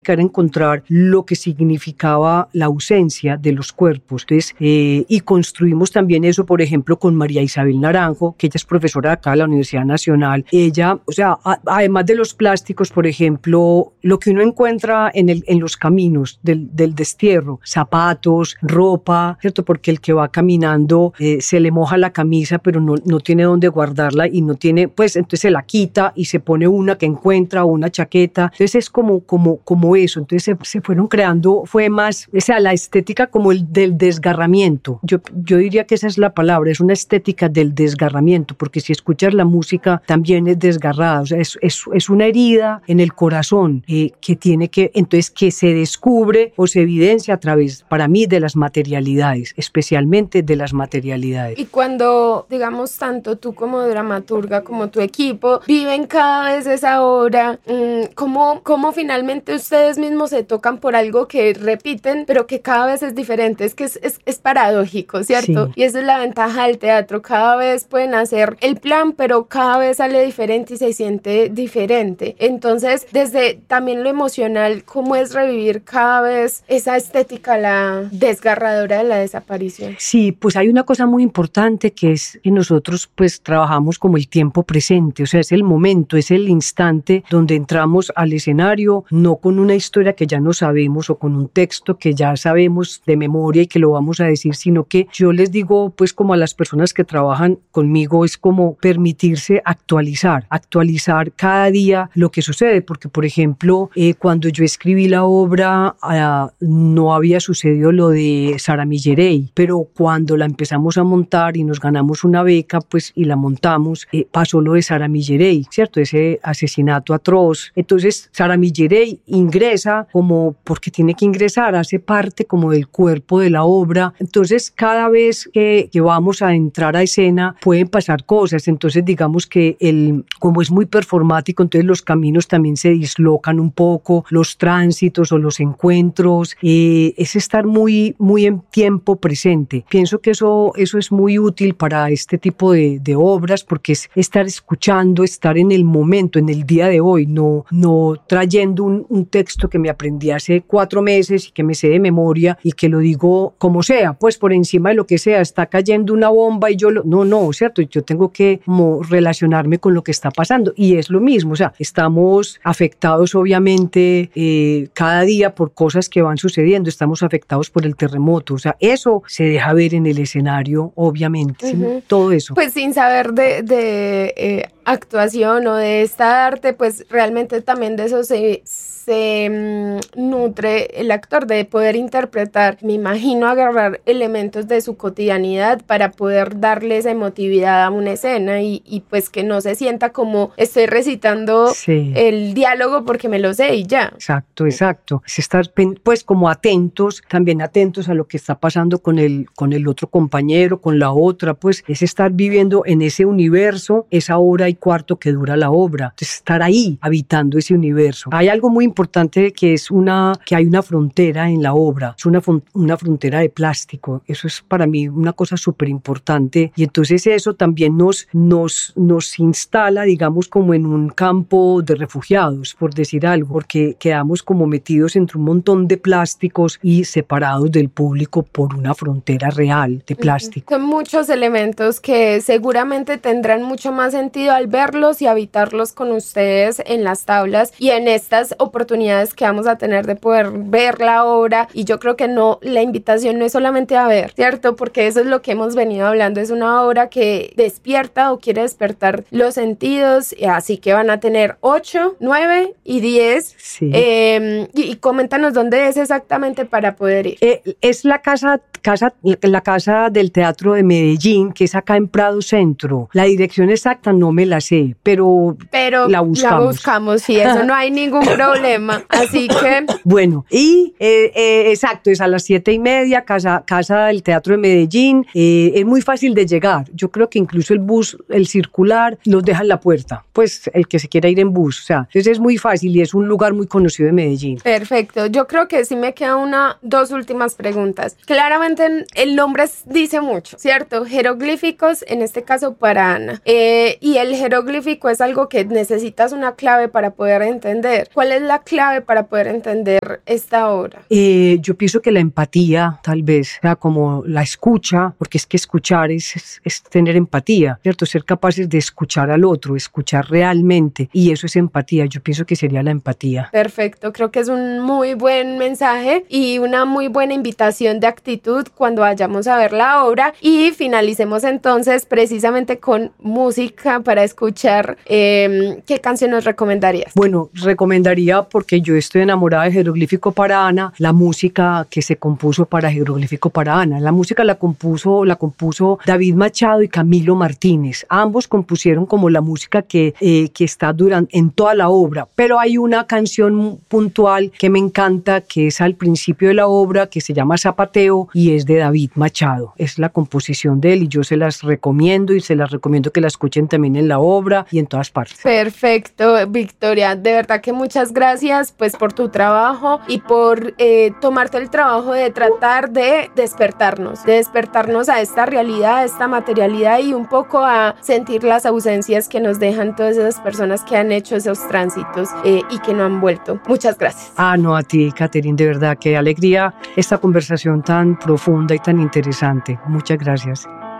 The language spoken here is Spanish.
era encontrar lo que significaba la ausencia de los cuerpos. Entonces, y construimos también eso, por ejemplo, con María Isabel Naranjo, que ella es profesora acá de la Universidad Nacional. Ella, o sea, además de los plásticos, por ejemplo, lo que uno encuentra en los caminos del destierro, zapatos, ropa, ¿cierto? Porque el que va caminando se le moja la camisa, pero no tiene dónde guardarla y no tiene, pues entonces se la quita y se pone una que encuentra, una chaqueta. Entonces es como eso. Entonces se fueron creando, fue más, o sea, la estética como el del desgarramiento. Yo diría que esa es la palabra, es una estética del desgarramiento, porque si escuchas la música también es desgarrada, o sea, es una herida en el corazón que tiene que, entonces que se descubre o se evidencia a través, para mí, de las materialidades, especialmente de las materialidades. Y cuando, digamos, tanto tú como dramaturga, como tu equipo, viven cada vez esa obra, ¿cómo finalmente ustedes mismos se tocan por algo que repiten, pero que cada vez es diferente? Es que es paradójico, ¿cierto? Sí. Y esa es la ventaja del teatro. Cada vez pueden hacer el plan, pero cada vez sale diferente y se siente diferente. Entonces, desde también lo emocional, ¿cómo es revivir cada vez esa estética, la desgarradora de la desaparición? Sí, pues hay una cosa muy importante que es que nosotros pues trabajamos como el tiempo presente, o sea, es el momento, es el instante donde entramos al escenario, no con una historia que ya no sabemos o con un texto que ya sabemos de memoria y que lo vamos a decir, sino que yo les digo pues como a las personas que trabajan conmigo, es como permitirse actualizar cada día lo que sucede, porque por ejemplo cuando yo escribí la obra no había sucedido lo de Sara Millerey, pero cuando la empezamos a montar y nos ganamos una beca pues y la montamos, pasó lo de Sara Millerey, ¿cierto? Ese asesinato atroz. Entonces Sara Millerey ingresa como porque tiene que ingresar, hace parte como del cuerpo de la obra. Entonces cada vez que vamos a entrar a escena pueden pasar cosas, entonces digamos que como es muy performático, entonces los caminos también se dislocan un poco, los tránsitos o los encuentros, es estar muy, muy en tiempo presente. Pienso que eso es muy útil para este tipo de obras porque es estar escuchando, estar en el momento, en el día de hoy, no trayendo un texto que me aprendí hace 4 meses y que me sé de memoria y que lo digo como sea, pues por encima de lo que sea, está cayendo una bomba y yo no, ¿cierto? Yo tengo que como relacionarme con lo que está pasando y es lo mismo, o sea, estamos afectados obviamente cada día por cosas que van sucediendo, estamos afectados por el terremoto, o sea, eso se deja ver en el escenario, obviamente, ¿sí? Todo eso. Pues sin saber de actuación o de esta arte, pues realmente también de eso se nutre el actor, de poder interpretar, me imagino, agarrar elementos de su cotidianidad para poder darle esa emotividad a una escena y pues que no se sienta como estoy recitando el diálogo porque me lo sé y ya. Exacto. Es estar pues como atentos, también atentos a lo que está pasando con el otro compañero, con la otra, pues es estar viviendo en ese universo, esa hora y cuarto que dura la obra, es estar ahí habitando ese universo. Hay algo muy importante que hay una frontera en la obra, es una frontera de plástico, eso es para mí una cosa súper importante y entonces eso también nos instala, digamos, como en un campo de refugiados, por decir algo, porque quedamos como metidos entre un montón de plásticos y separados del público por una frontera real de plástico. Son muchos elementos que seguramente tendrán mucho más sentido al verlos y habitarlos con ustedes en las tablas y en estas oportunidades que vamos a tener de poder ver la obra. Y yo creo que la invitación no es solamente a ver, ¿cierto? Porque eso es lo que hemos venido hablando, es una obra que despierta o quiere despertar los sentidos, así que van a tener 8, 9 y 10. Sí. Y coméntanos dónde es exactamente para poder ir. Es la casa del Teatro de Medellín, que es acá en Prado Centro. La dirección exacta no me la sé, pero la buscamos. La buscamos, sí, eso no hay ningún problema. Así que... Bueno, y exacto, es a las 7:30, casa del Teatro de Medellín. Es muy fácil de llegar. Yo creo que incluso el bus, el circular, los deja en la puerta. Pues el que se quiera ir en bus, o sea, entonces es muy fácil y es un lugar muy conocido de Medellín. Perfecto. Yo creo que sí me quedan 2 últimas preguntas. Claramente el nombre dice mucho, ¿cierto? Jeroglíficos, en este caso para Ana. Y el jeroglífico es algo que necesitas una clave para poder entender. ¿Cuál es la clave para poder entender esta obra? Yo pienso que la empatía, tal vez, o sea, como la escucha, porque es que escuchar es tener empatía, ¿cierto? Ser capaces de escuchar al otro, escuchar realmente, y eso es empatía. Yo pienso que sería la empatía. Perfecto, creo que es un muy buen mensaje y una muy buena invitación de actitud cuando vayamos a ver la obra, y finalicemos entonces precisamente con música para escuchar. ¿Qué canción nos recomendarías? Bueno, recomendaría, porque yo estoy enamorada de Jeroglífico para Ana, la música que se compuso para Jeroglífico para Ana. La música la compuso David Machado y Camilo Martínez. Ambos compusieron como la música que está en toda la obra, pero hay una canción puntual que me encanta, que es al principio de la obra, que se llama Zapateo y es de David Machado. Es la composición de él y yo se las recomiendo, y se las recomiendo que la escuchen también en la obra y en todas partes. Perfecto, Victoria, de verdad que muchas gracias pues por tu trabajo y por tomarte el trabajo de tratar de despertarnos a esta realidad, a esta materialidad, y un poco a sentir las ausencias que nos dejan todas esas personas que han hecho esos tránsitos y que no han vuelto. Muchas gracias. No, a ti, Catherine, de verdad, qué alegría esta conversación tan profunda y tan interesante. Muchas gracias.